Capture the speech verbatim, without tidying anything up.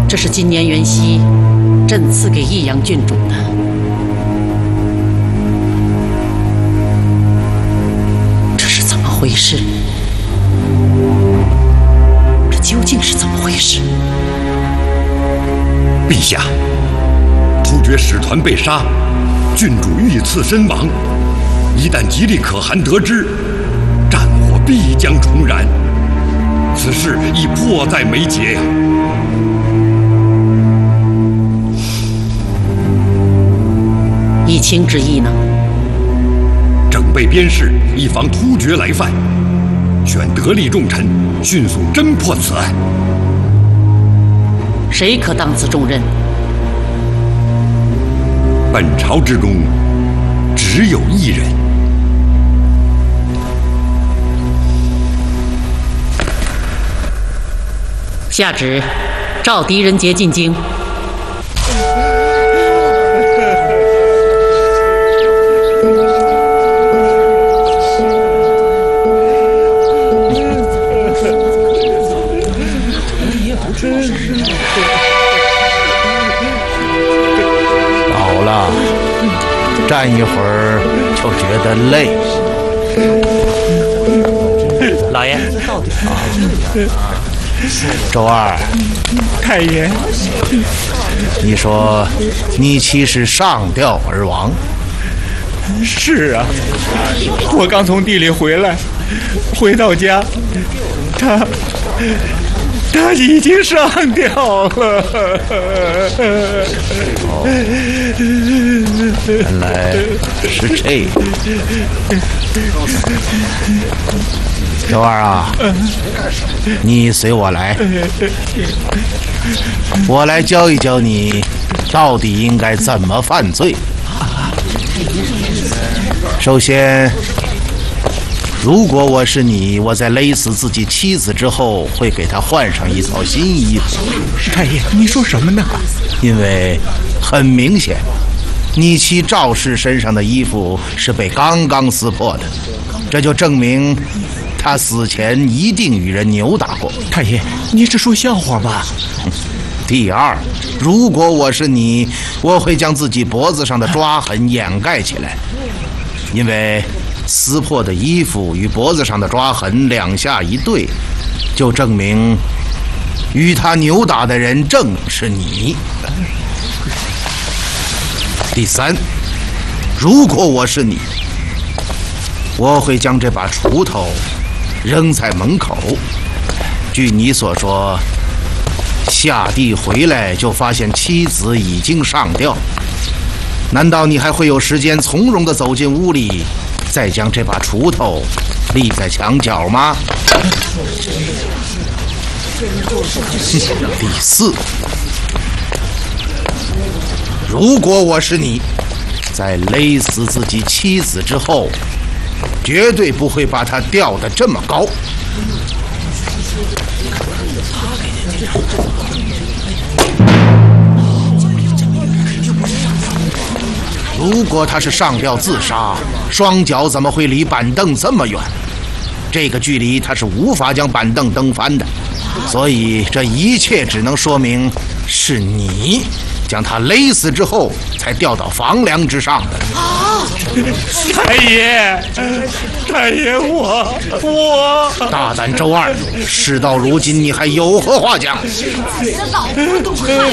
这是今年元夕朕赐给益阳郡主的。这是怎么回事？这究竟是怎么回事？ 陛下，突厥使团被杀，郡主遇刺身亡。一旦吉利可汗得知，战火必将重燃。此事已迫在眉睫呀！ 以清之意呢？ 整备边事，以防突厥来犯，选得力重臣，迅速侦破此案。 谁可当此重任？ 本朝之中，只有一人。 下旨，召狄仁杰进京。 饱了，站一会儿就觉得累。 老爷， 啊，周二， 太爷， 你说你妻是上吊而亡？ 是啊，我刚从地里回来，回到家，他他已经上吊了。 哦，原来是这样。周二啊，你随我来，我来教一教你，到底应该怎么犯罪。首先，如果我是你，我在勒死自己妻子之后，会给她换上一套新衣服。 太爷，你说什么呢？ 因为很明显，你妻赵氏身上的衣服是被刚刚撕破的，这就证明他死前一定与人扭打过。 太爷，你是说笑话吧？ 第二，如果我是你，我会将自己脖子上的抓痕掩盖起来，因为撕破的衣服与脖子上的抓痕两下一对，就证明与他扭打的人正是你。第三，如果我是你，我会将这把锄头扔在门口。据你所说，下地回来就发现妻子已经上吊，难道你还会有时间从容地走进屋里，再将这把锄头立在墙角吗？第四，如果我是你，在勒死自己妻子之后，绝对不会把她吊得这么高。如果他是上吊自杀，双脚怎么会离板凳这么远？这个距离他是无法将板凳蹬翻的，所以这一切只能说明是你将他勒死之后才吊到房梁之上的。 啊！太爷，太爷，我我大胆周二，事到如今你还有何话讲？ 死老婆都害